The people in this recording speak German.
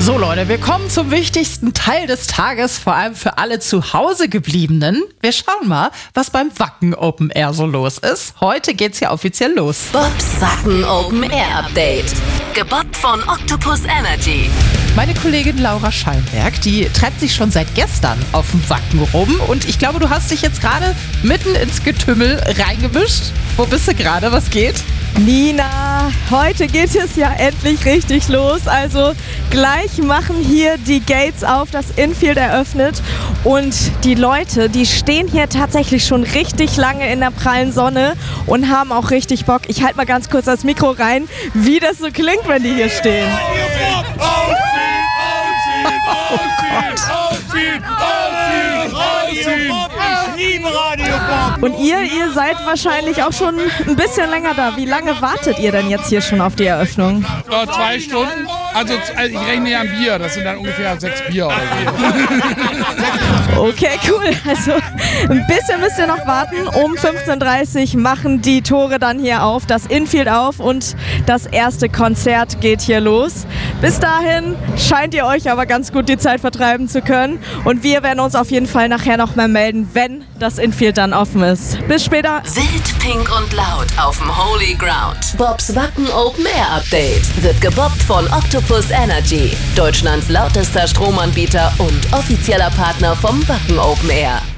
So Leute, wir kommen zum wichtigsten Teil des Tages, vor allem für alle zu Hause gebliebenen. Wir schauen mal, was beim Wacken Open Air so los ist. Heute geht's ja offiziell los. Bobs Wacken Open Air Update. Gebobbt von Octopus Energy. Meine Kollegin Laura Schallenberg, die treibt sich schon seit gestern auf dem Wacken rum. Und ich glaube, du hast dich jetzt gerade mitten ins Getümmel reingemischt. Wo bist du gerade? Was geht? Nina, heute geht es ja endlich richtig los. Also gleich machen hier die Gates auf, das Infield eröffnet. Und die Leute, die stehen hier tatsächlich schon richtig lange in der prallen Sonne und haben auch richtig Bock. Ich halte mal ganz kurz das Mikro rein, wie das so klingt, wenn die hier stehen. Und ihr seid wahrscheinlich auch schon ein bisschen länger da. Wie lange wartet ihr denn jetzt hier schon auf die Eröffnung? 2 Stunden. Also ich rechne ja ein Bier, das sind dann ungefähr 6 Bier oder so. Okay, cool. Also ein bisschen müsst ihr noch warten. Um 15:30 Uhr machen die Tore dann hier auf, das Infield auf und das erste Konzert geht hier los. Bis dahin scheint ihr euch aber ganz gut die Zeit vertreiben zu können. Und wir werden uns auf jeden Fall nachher noch mal melden, wenn das Infield dann offen ist. Bis später. Wild, pink und laut auf dem Holy Ground. Bobs Wacken Open Air Update wird gebobbt von Octopus Energy, Deutschlands lautester Stromanbieter und offizieller Partner vom Wacken Open Air.